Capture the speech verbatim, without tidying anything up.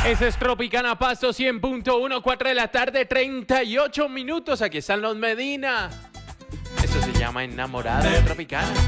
Ese es Tropicana Pasto cien punto uno, cuatro de la tarde, treinta y ocho minutos. Aquí están los Medina. Esto se llama Enamorada de Tropicana.